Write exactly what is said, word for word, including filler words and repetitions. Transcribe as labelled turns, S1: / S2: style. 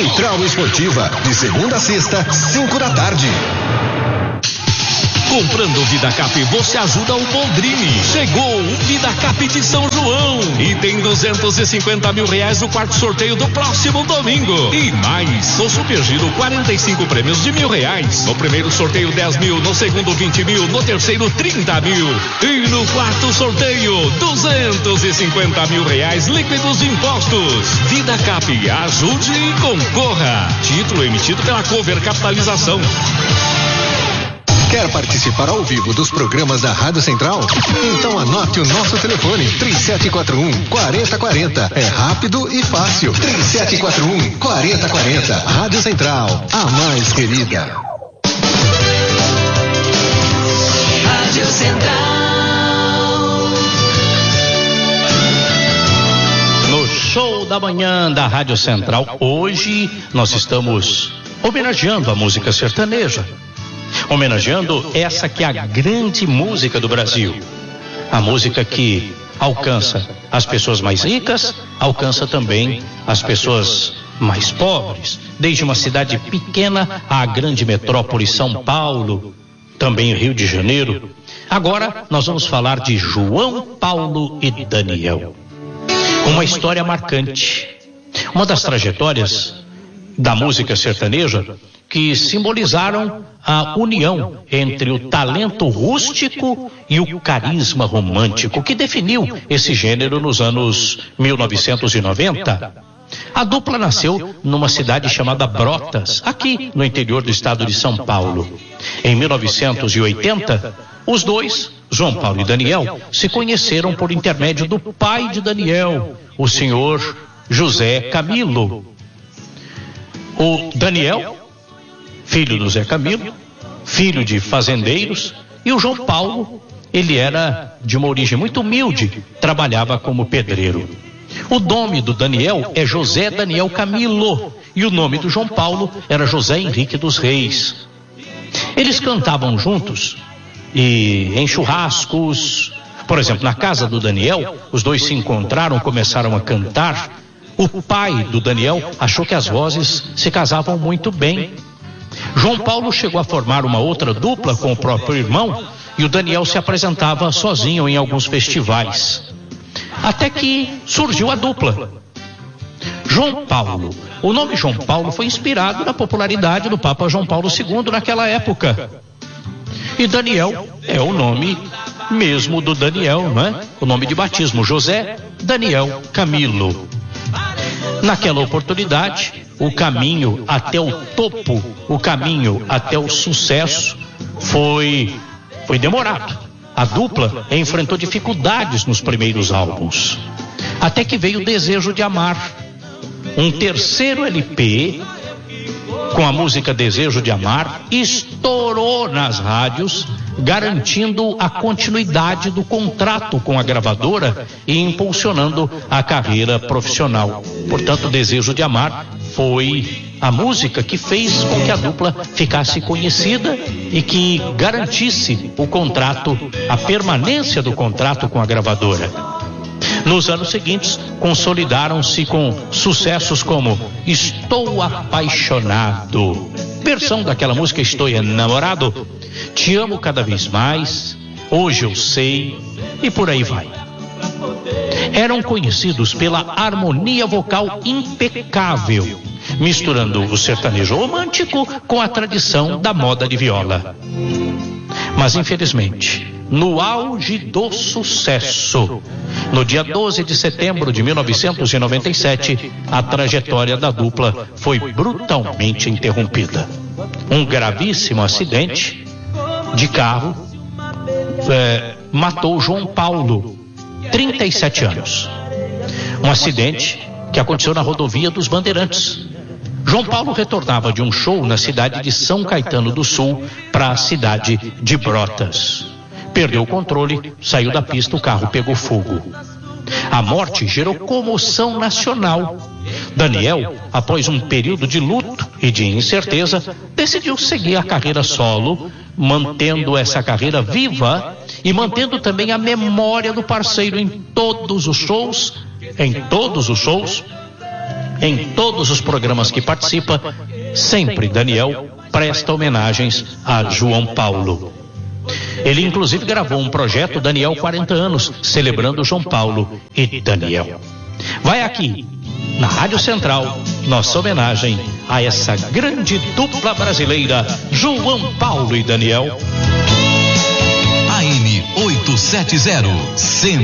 S1: Central Esportiva, de segunda a sexta, cinco da tarde.
S2: Comprando VidaCap, você ajuda o Boldrini. Chegou o VidaCap de São João e tem duzentos e cinquenta mil reais no quarto sorteio do próximo domingo. E mais, o Super Giro, quarenta e cinco prêmios de mil reais. No primeiro sorteio dez mil, no segundo vinte mil, no terceiro trinta mil. E no quarto sorteio, duzentos e cinquenta mil reais líquidos de impostos. VidaCap, ajude e concorra. Título emitido pela Cover Capitalização.
S1: Quer participar ao vivo dos programas da Rádio Central? Então anote o nosso telefone, três sete quatro um, quatro zero quatro zero. É rápido e fácil. três sete quatro um, quatro zero quatro zero. Rádio Central, a mais querida.
S3: Rádio Central.
S4: No show da manhã da Rádio Central, hoje nós estamos homenageando a música sertaneja. Homenageando essa que é a grande música do Brasil. A música que alcança as pessoas mais ricas, alcança também as pessoas mais pobres. Desde uma cidade pequena à grande metrópole São Paulo, também Rio de Janeiro. Agora nós vamos falar de João Paulo e Daniel. Uma história marcante. Uma das trajetórias da música sertaneja que simbolizaram a união entre o talento rústico e o carisma romântico que definiu esse gênero nos anos mil novecentos e noventa. A dupla nasceu numa cidade chamada Brotas, aqui no interior do estado de São Paulo. Em mil novecentos e oitenta, os dois, João Paulo e Daniel, se conheceram por intermédio do pai de Daniel, o senhor José Camilo. O Daniel, filho do Zé Camilo, filho de fazendeiros, e o João Paulo, ele era de uma origem muito humilde, trabalhava como pedreiro. O nome do Daniel é José Daniel Camilo, e o nome do João Paulo era José Henrique dos Reis. Eles cantavam juntos, e em churrascos, por exemplo, na casa do Daniel, os dois se encontraram, começaram a cantar. O pai do Daniel achou que as vozes se casavam muito bem. João Paulo chegou a formar uma outra dupla com o próprio irmão e o Daniel se apresentava sozinho em alguns festivais. Até que surgiu a dupla. João Paulo. O nome João Paulo foi inspirado na popularidade do Papa João Paulo segundo naquela época. E Daniel é o nome mesmo do Daniel, não é? O nome de batismo, José Daniel Camilo. Naquela oportunidade, o caminho até o topo, o caminho até o sucesso foi, foi demorado. A dupla enfrentou dificuldades nos primeiros álbuns. Até que veio o Desejo de Amar. Um terceiro L P com a música Desejo de Amar estourou nas rádios, garantindo a continuidade do contrato com a gravadora e impulsionando a carreira profissional. Portanto, Desejo de Amar foi a música que fez com que a dupla ficasse conhecida e que garantisse o contrato, a permanência do contrato com a gravadora. Nos anos seguintes, consolidaram-se com sucessos como Estou Apaixonado, versão daquela música Estou Enamorado, Te Amo Cada Vez Mais, Hoje Eu Sei, e por aí vai. Eram conhecidos pela harmonia vocal impecável, misturando o sertanejo romântico com a tradição da moda de viola. Mas infelizmente, no auge do sucesso, no dia doze de setembro de mil novecentos e noventa e sete, a trajetória da dupla foi brutalmente interrompida. Um gravíssimo acidente de carro é, matou João Paulo, trinta e sete anos. Um acidente que aconteceu na rodovia dos Bandeirantes. João Paulo retornava de um show na cidade de São Caetano do Sul para a cidade de Brotas. Perdeu o controle, saiu da pista, o carro pegou fogo. A morte gerou comoção nacional. Daniel, após um período de luto e de incerteza, decidiu seguir a carreira solo, mantendo essa carreira viva e mantendo também a memória do parceiro em todos os shows, em todos os shows, em todos os programas que participa, sempre Daniel presta homenagens a João Paulo. Ele inclusive gravou um projeto Daniel quarenta anos, celebrando João Paulo e Daniel. Vai aqui, na Rádio Central, nossa homenagem a essa grande dupla brasileira, João Paulo e Daniel.
S2: A M oitocentos e setenta,